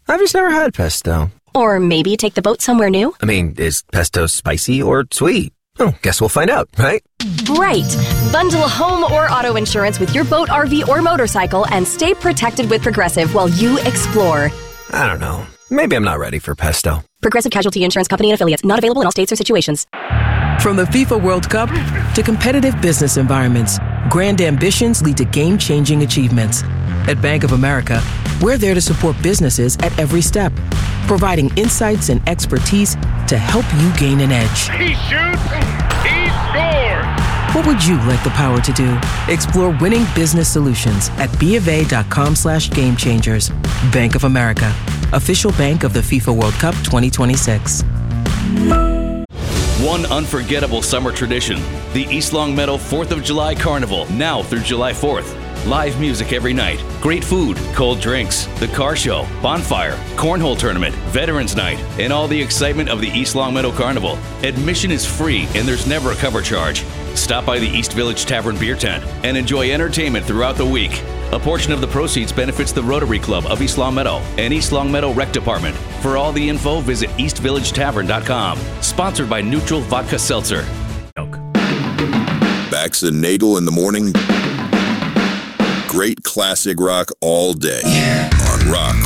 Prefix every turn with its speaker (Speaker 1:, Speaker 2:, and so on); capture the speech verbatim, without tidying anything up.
Speaker 1: I've just never had pesto.
Speaker 2: Or maybe take the boat somewhere new?
Speaker 1: I mean, is pesto spicy or sweet? Oh, guess we'll find out, right?
Speaker 2: Right. Bundle home or auto insurance with your boat, R V, or motorcycle and stay protected with Progressive while you explore.
Speaker 1: I don't know. Maybe I'm not ready for pesto.
Speaker 2: Progressive Casualty Insurance Company and Affiliates. Not available in all states or situations.
Speaker 3: From the FIFA World Cup to competitive business environments, grand ambitions lead to game-changing achievements. At Bank of America, we're there to support businesses at every step, providing insights and expertise to help you gain an edge.
Speaker 4: He shoots, he scores!
Speaker 3: What would you like the power to do? Explore winning business solutions at BofA.com slash game changers. Bank of America, official bank of the FIFA World Cup twenty twenty-six.
Speaker 5: One unforgettable summer tradition, the East Longmeadow fourth of July Carnival, now through July fourth. Live music every night, great food, cold drinks, the car show, bonfire, cornhole tournament, Veterans Night, and all the excitement of the East Longmeadow Carnival. Admission is free and there's never a cover charge. Stop by the East Village Tavern Beer Tent and enjoy entertainment throughout the week. A portion of the proceeds benefits the Rotary Club of East Longmeadow and East Longmeadow Rec Department. For all the info, visit east village tavern dot com. Sponsored by Neutral Vodka Seltzer.
Speaker 6: Bax and Nadel in the morning. Great classic rock all day on Rock